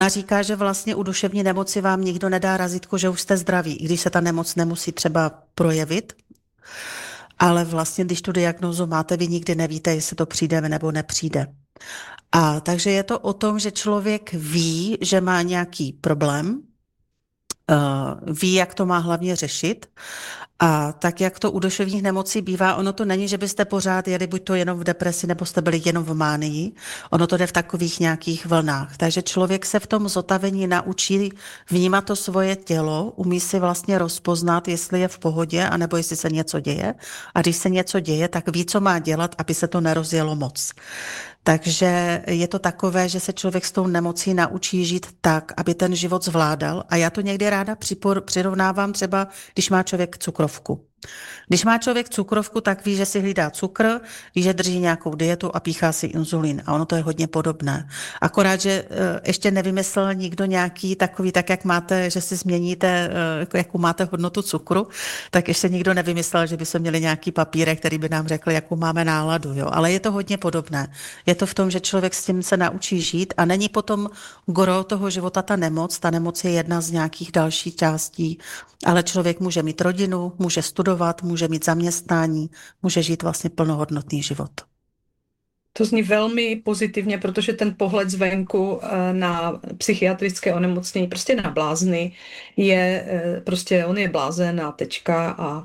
Ona říká, že vlastně u duševní nemoci vám nikdo nedá razítko, že už jste zdraví, i když se ta nemoc nemusí třeba projevit, ale vlastně, když tu diagnózu máte, vy nikdy nevíte, jestli to přijde nebo nepřijde. A takže je to o tom, že člověk ví, že má nějaký problém, ví, jak to má hlavně řešit. A tak, jak to u duševních nemocí bývá, ono to není, že byste pořád jeli buď to jenom v depresi, nebo jste byli jenom v mánii. Ono to jde v takových nějakých vlnách. Takže člověk se v tom zotavení naučí vnímat to svoje tělo, umí si vlastně rozpoznat, jestli je v pohodě, anebo jestli se něco děje. A když se něco děje, tak ví, co má dělat, aby se to nerozjelo moc. Takže je to takové, že se člověk s tou nemocí naučí žít tak, aby ten život zvládal. A já to někdy ráda přirovnávám třeba, když má člověk cukrovku. Když má člověk cukrovku, tak ví, že si hlídá cukr, ví, že drží nějakou dietu a píchá si inzulín. A ono to je hodně podobné. Akorát, že ještě nevymyslel nikdo nějaký takový, tak jak máte, že si změníte, jakou máte hodnotu cukru, tak ještě nikdo nevymyslel, že by se měli nějaký papírek, který by nám řekl, jakou máme náladu. Jo? Ale je to hodně podobné. Je to v tom, že člověk s tím se naučí žít a není potom gro toho života ta nemoc. Ta nemoc je jedna z nějakých dalších částí, ale člověk může mít rodinu, může studovat, může mít zaměstnání, může žít vlastně plnohodnotný život. To zní velmi pozitivně, protože ten pohled zvenku na psychiatrické onemocnění, prostě na blázny, je prostě on je blázen a tečka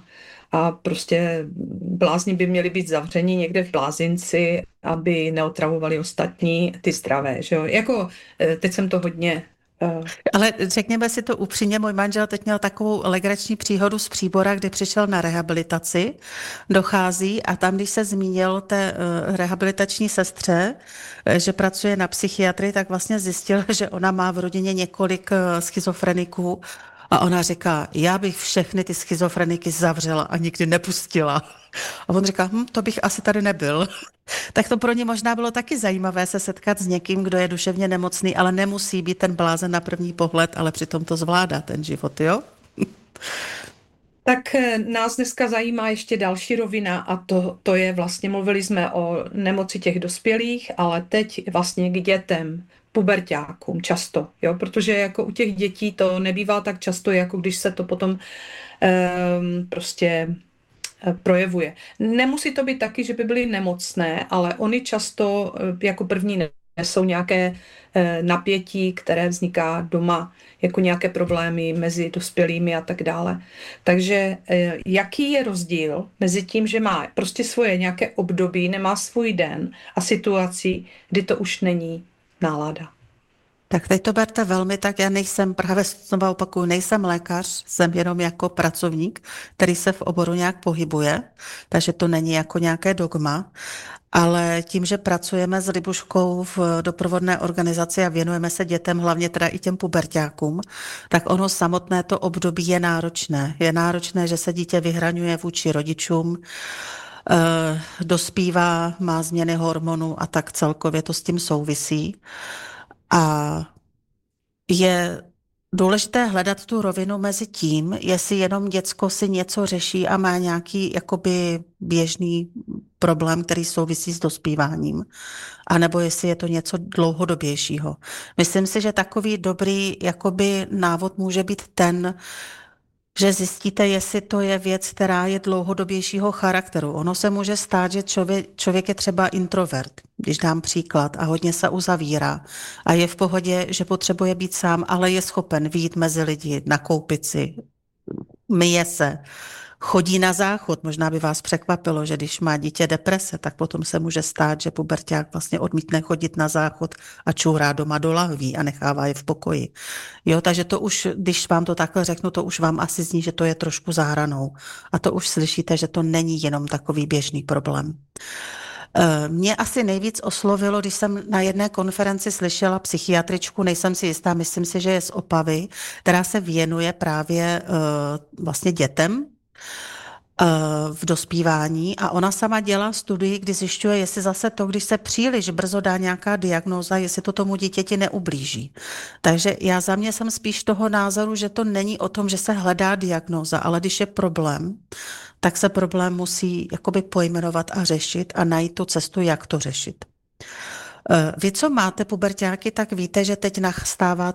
a prostě blázni by měli být zavření někde v blázinci, aby neotravovali ostatní, ty zdravé, že jo? Jako teď jsem to hodně... Ale řekněme si to upřímně, můj manžel teď měl takovou legrační příhodu z Příbora, kdy přišel na rehabilitaci, dochází a tam, když se zmínil té rehabilitační sestře, že pracuje na psychiatrii, tak vlastně zjistil, že ona má v rodině několik schizofreniků a ona říká, já bych všechny ty schizofreniky zavřela a nikdy nepustila. A on říká, to bych asi tady nebyl. Tak to pro ně možná bylo taky zajímavé se setkat s někým, kdo je duševně nemocný, ale nemusí být ten blázen na první pohled, ale přitom to zvládá ten život, jo? Tak nás dneska zajímá ještě další rovina a to je vlastně, mluvili jsme o nemoci těch dospělých, ale teď vlastně k dětem, puberťákům často, jo? Protože jako u těch dětí to nebývá tak často, jako když se to potom prostě projevuje. Nemusí to být taky, že by byly nemocné, ale oni často jako první nesou nějaké napětí, které vzniká doma, jako nějaké problémy mezi dospělými a tak dále. Takže jaký je rozdíl mezi tím, že má prostě svoje nějaké období, nemá svůj den a situací, kdy to už není nálada? Tak teď to berte velmi tak, já nejsem, právě znovu opakuju, nejsem lékař, jsem jenom jako pracovník, který se v oboru nějak pohybuje, takže to není jako nějaké dogma, ale tím, že pracujeme s Libuškou v doprovodné organizaci a věnujeme se dětem, hlavně teda i těm puberťákům, tak ono samotné to období je náročné. Je náročné, že se dítě vyhraňuje vůči rodičům, dospívá, má změny hormonů a tak celkově to s tím souvisí. A je důležité hledat tu rovinu mezi tím, jestli jenom děcko si něco řeší a má nějaký jakoby běžný problém, který souvisí s dospíváním, anebo jestli je to něco dlouhodobějšího. Myslím si, že takový dobrý jakoby návod může být ten, že zjistíte, jestli to je věc, která je dlouhodobějšího charakteru. Ono se může stát, že člověk je třeba introvert, když dám příklad, a hodně se uzavírá a je v pohodě, že potřebuje být sám, ale je schopen vyjít mezi lidi, nakoupit si, myje se, chodí na záchod. Možná by vás překvapilo, že když má dítě deprese, tak potom se může stát, že puberťák vlastně odmítne chodit na záchod a čůrá doma do lahví a nechává je v pokoji. Jo, takže to už, když vám to takhle řeknu, to už vám asi zní, že to je trošku za hranou. A to už slyšíte, že to není jenom takový běžný problém. Mě asi nejvíc oslovilo, když jsem na jedné konferenci slyšela psychiatričku, nejsem si jistá, myslím si, že je z Opavy, která se věnuje právě vlastně dětem v dospívání a ona sama dělá studii, kdy zjišťuje, jestli zase to, když se příliš brzo dá nějaká diagnóza, jestli to tomu dítěti neublíží. Takže já za mě jsem spíš toho názoru, že to není o tom, že se hledá diagnóza, ale když je problém, tak se problém musí jakoby pojmenovat a řešit a najít tu cestu, jak to řešit. Vy, co máte puberťáky, tak víte, že teď nastává